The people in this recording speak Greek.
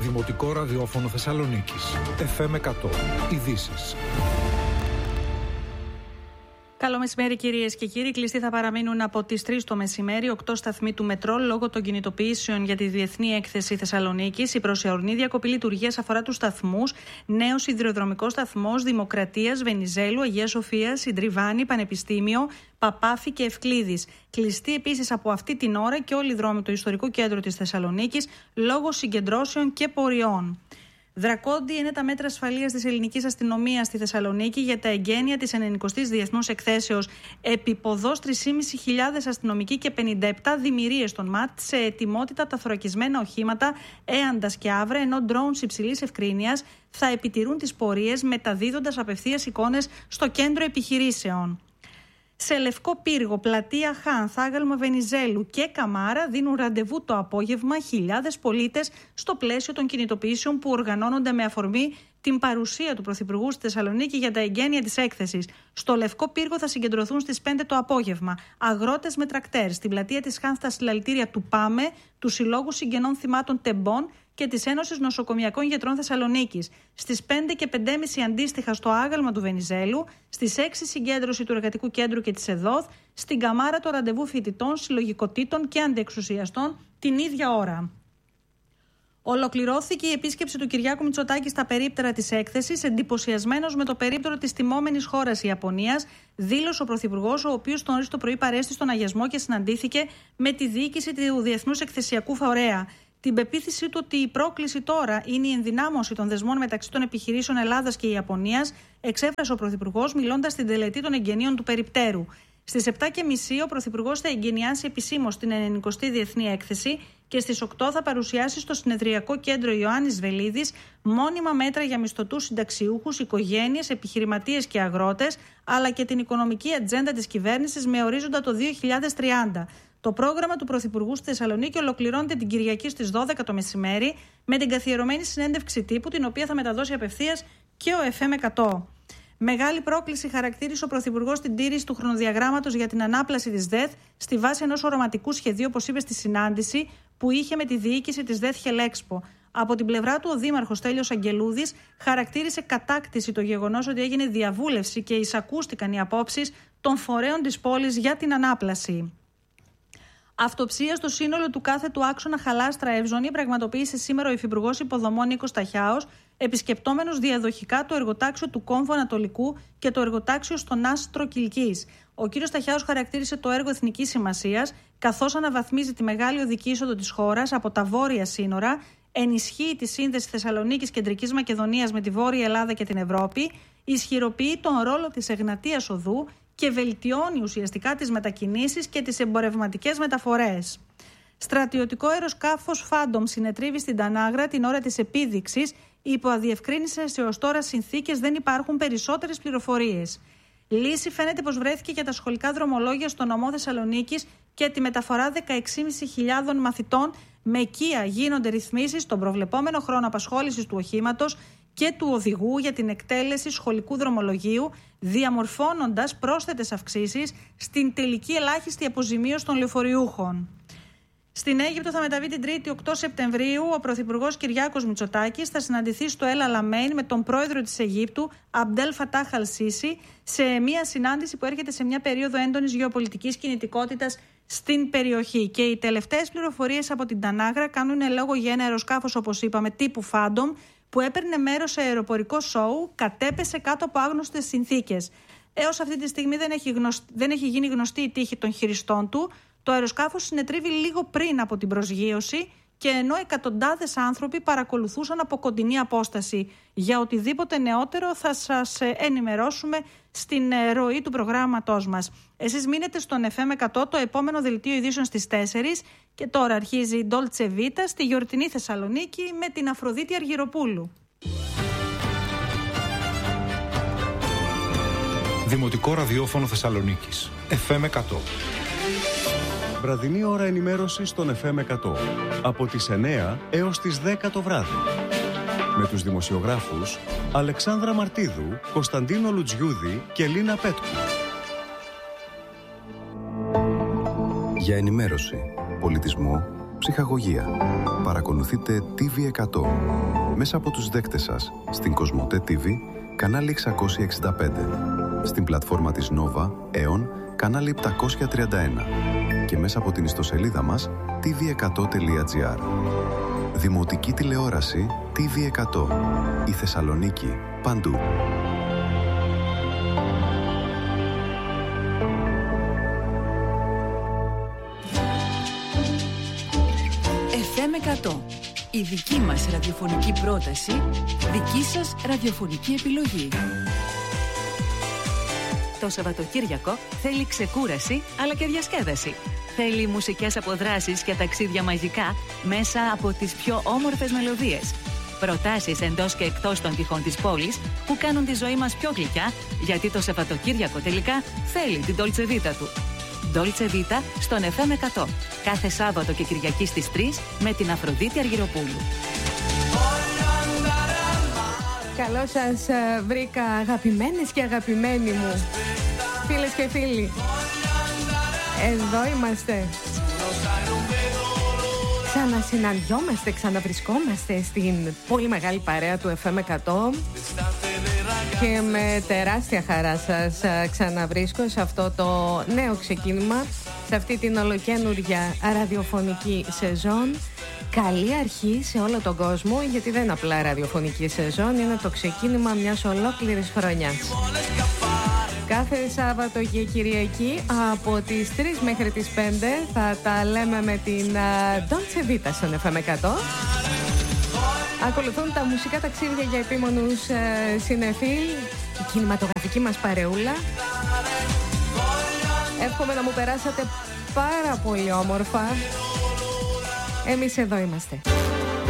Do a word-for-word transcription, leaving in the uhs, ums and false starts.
Δημοτικό ραδιόφωνο Θεσσαλονίκης. εφ εμ εκατό. Ειδήσεις. Καλό μεσημέρι, κυρίες και κύριοι. Κλειστοί θα παραμείνουν από τις τρεις το μεσημέρι οκτώ σταθμοί του μετρό λόγω των κινητοποιήσεων για τη Διεθνή Έκθεση Θεσσαλονίκης. Η προσωρινή διακοπή λειτουργίας αφορά τους σταθμούς Νέος Σιδηροδρομικός Σταθμός, Δημοκρατίας, Βενιζέλου, Αγίας Σοφίας, Συντριβάνη, Πανεπιστήμιο, Παπάφη και Ευκλήδης. Κλειστή επίσης από αυτή την ώρα και όλοι οι δρόμοι του ιστορικού κέντρου της Θεσσαλονίκης λόγω συγκεντρώσεων και πορειών. Δρακόντια είναι τα μέτρα ασφαλείας της ελληνικής αστυνομίας στη Θεσσαλονίκη για τα εγγένεια της ενενηκοστής Διεθνούς Εκθέσεως. Επιποδός τρεις χιλιάδες πεντακόσιοι αστυνομικοί και πενήντα επτά δημιουργίες στον ΜΑΤ σε ετοιμότητα τα θωρακισμένα οχήματα Έαντας και Αύρα, ενώ drones υψηλής ευκρίνειας θα επιτηρούν τις πορείες μεταδίδοντας απευθείας εικόνες στο κέντρο επιχειρήσεων. Σε Λευκό Πύργο, Πλατεία Χάν, Θάγαλμα Βενιζέλου και Καμάρα δίνουν ραντεβού το απόγευμα χιλιάδες πολίτες στο πλαίσιο των κινητοποιήσεων που οργανώνονται με αφορμή την παρουσία του Πρωθυπουργού στη Θεσσαλονίκη για τα εγγένεια της έκθεσης. Στο Λευκό Πύργο θα συγκεντρωθούν στις πέντε το απόγευμα αγρότες με τρακτέρ. Στην πλατεία της Χάν στα συλλαλητήρια του ΠΑΜΕ, του Συλλόγου Συγγενών Θυμάτων Τεμπών και της Ένωσης Νοσοκομιακών Γιατρών Θεσσαλονίκης. Στις πέντε και πέντε και μισή αντίστοιχα στο άγαλμα του Βενιζέλου, στις έξι συγκέντρωση του Εργατικού Κέντρου και της ΕΔΟΘ, στην Καμάρα το ραντεβού φοιτητών, συλλογικοτήτων και αντιεξουσιαστών την ίδια ώρα. Ολοκληρώθηκε η επίσκεψη του Κυριάκου Μητσοτάκη στα περίπτερα της έκθεσης, εντυπωσιασμένος με το περίπτερο της τιμόμενης χώρας Ιαπωνίας, δήλωσε ο Πρωθυπουργός, ο οποίος τον νωρίς το πρωί παρέστη στον αγιασμό και συναντήθηκε με τη διοίκηση του Διεθνούς Εκθεσιακού Φορέα. Την πεποίθησή του ότι η πρόκληση τώρα είναι η ενδυνάμωση των δεσμών μεταξύ των επιχειρήσεων Ελλάδας και Ιαπωνίας, εξέφρασε ο Πρωθυπουργός μιλώντας στην τελετή των εγγενείων του περιπτέρου. Στις επτά και μισή ο Πρωθυπουργός θα εγγενιάσει επισήμως την ενενηκοστή Διεθνή Έκθεση και στις οκτώ θα παρουσιάσει στο Συνεδριακό Κέντρο Ιωάννης Βελίδης μόνιμα μέτρα για μισθωτούς συνταξιούχους, οικογένειες, επιχειρηματίες και αγρότες, αλλά και την οικονομική ατζέντα της κυβέρνησης με ορίζοντα το δύο χιλιάδες τριάντα. Το πρόγραμμα του Πρωθυπουργού στη Θεσσαλονίκη ολοκληρώνεται την Κυριακή στις δώδεκα το μεσημέρι με την καθιερωμένη συνέντευξη τύπου, την οποία θα μεταδώσει απευθείας και ο εφ εμ εκατό. Μεγάλη πρόκληση χαρακτήρισε ο Πρωθυπουργός την τήρηση του χρονοδιαγράμματος για την ανάπλαση της ΔΕΘ στη βάση ενός οραματικού σχεδίου, όπως είπε στη συνάντηση που είχε με τη διοίκηση της ΔΕΘ Χελέξπο. Από την πλευρά του, ο Δήμαρχος Στέλιος Αγγελούδης χαρακτήρισε κατάκτηση το γεγονός ότι έγινε διαβούλευση και εισακούστηκαν οι απόψεις των φορέων της πόλης για την ανάπλαση. Αυτοψία στο σύνολο του κάθετου άξονα Χαλάστρα-Εύζωνη πραγματοποίησε σήμερα ο Υφυπουργός Υποδομών Νίκος Ταχιάος, επισκεπτόμενος διαδοχικά το εργοτάξιο του Κόμβου Ανατολικού και το εργοτάξιο στον Άστρο Κιλκής. Ο κ. Ταχιάος χαρακτήρισε το έργο εθνικής σημασίας, καθώς αναβαθμίζει τη μεγάλη οδική είσοδο της χώρας από τα βόρεια σύνορα, ενισχύει τη σύνδεση Θεσσαλονίκης Κεντρικής Μακεδονίας με τη Βόρεια Ελλάδα και την Ευρώπη, ισχυροποιεί τον ρόλο της Εγνατίας Οδού και βελτιώνει ουσιαστικά τις μετακινήσεις και τις εμπορευματικές μεταφορές. Στρατιωτικό αεροσκάφος Phantom συνετρίβει στην Τανάγρα την ώρα της επίδειξης, υπό αδιευκρίνησε σε ως τώρα συνθήκες δεν υπάρχουν περισσότερες πληροφορίες. Λύση φαίνεται πως βρέθηκε για τα σχολικά δρομολόγια στο νομό Θεσσαλονίκης και τη μεταφορά δεκαέξι χιλιάδες πεντακόσιων μαθητών με οικία. Γίνονται ρυθμίσεις στον προβλεπόμενο χρόνο απασχόλησης του οχήματος και του οδηγού για την εκτέλεση σχολικού δρομολογίου, διαμορφώνοντας πρόσθετες αυξήσεις στην τελική ελάχιστη αποζημίωση των λεωφοριούχων. Στην Αίγυπτο θα μεταβεί την Τρίτη οκτώ Σεπτεμβρίου ο Πρωθυπουργός Κυριάκος Μητσοτάκης θα συναντηθεί στο Ελ Αλαμέιν με τον πρόεδρο της Αιγύπτου Αμπντέλ Φατάχ Αλ Σίσι σε μια συνάντηση που έρχεται σε μια περίοδο έντονης γεωπολιτικής κινητικότητας στην περιοχή. Και οι τελευταίες πληροφορίες από την Τανάγρα κάνουν λόγο για ένα αεροσκάφος, όπως είπαμε, τύπου Phantom, που έπαιρνε μέρος σε αεροπορικό σόου, κατέπεσε κάτω από άγνωστες συνθήκες. Έως αυτή τη στιγμή δεν έχει, γνωσ... δεν έχει γίνει γνωστή η τύχη των χειριστών του. Το αεροσκάφος συνετρίβει λίγο πριν από την προσγείωση και ενώ εκατοντάδες άνθρωποι παρακολουθούσαν από κοντινή απόσταση. Για οτιδήποτε νεότερο θα σας ενημερώσουμε στην ροή του προγράμματός μας. Εσείς μείνετε στον εφ εμ εκατό, το επόμενο δελτίο ειδήσεων στις τέσσερις και τώρα αρχίζει η Dolce Vita στη γιορτινή Θεσσαλονίκη με την Αφροδίτη Αργυροπούλου. Δημοτικό ραδιόφωνο Θεσσαλονίκης. εφ εμ εκατό. Βραδινή ώρα ενημέρωσης στον εφ εμ εκατό. Από τις εννιά έως τις δέκα το βράδυ. Με τους δημοσιογράφους Αλεξάνδρα Μαρτίδου, Κωνσταντίνο Λουτζιούδη και Λίνα Πέτκου. Για ενημέρωση, πολιτισμό, ψυχαγωγία. Παρακολουθείτε τι βι εκατό μέσα από τους δέκτες σας στην Κοσμοτέ τι βι, κανάλι εξακόσια εξήντα πέντε, στην πλατφόρμα της Nova, Aeon, κανάλι επτακόσια τριάντα ένα και μέσα από την ιστοσελίδα μας τι βι εκατό τελεία τζι άρ. Δημοτική τηλεόραση τι βι εκατό. Η Θεσσαλονίκη παντού. εφ εμ εκατό. Η δική μας ραδιοφωνική πρόταση, δική σας ραδιοφωνική επιλογή. Το Σαββατοκύριακο θέλει ξεκούραση αλλά και διασκέδαση. Θέλει μουσικές αποδράσεις και ταξίδια μαγικά μέσα από τις πιο όμορφες μελωδίες. Προτάσεις εντός και εκτός των τυχών της πόλης που κάνουν τη ζωή μας πιο γλυκιά, γιατί το Σαββατοκύριακο τελικά θέλει την Dolce Vita του. Dolce Vita στον εφ εμ εκατό. Κάθε Σάββατο και Κυριακή στις τρεις με την Αφροδίτη Αργυροπούλου. Καλώς σας βρήκα, αγαπημένες και αγαπημένοι μου, φίλες και φίλοι. Εδώ είμαστε. Ξανασυναντιόμαστε, ξαναβρισκόμαστε στην πολύ μεγάλη παρέα του εφ εμ εκατό και με τεράστια χαρά σας ξαναβρίσκω σε αυτό το νέο ξεκίνημα, σε αυτή την ολοκαίνουργια ραδιοφωνική σεζόν. Καλή αρχή σε όλο τον κόσμο, γιατί δεν είναι απλά ραδιοφωνική σεζόν, είναι το ξεκίνημα μιας ολόκληρης χρονιάς. Κάθε Σάββατο και Κυριακή από τις τρεις μέχρι τις πέντε θα τα λέμε με την uh, Dolce Vita στον εφ εμ εκατό. Ακολουθούν τα μουσικά ταξίδια για επίμονους uh, συνεφίλ, η κινηματογραφική μας παρεούλα. Εύχομαι να μου περάσατε πάρα πολύ όμορφα. Εμείς εδώ είμαστε.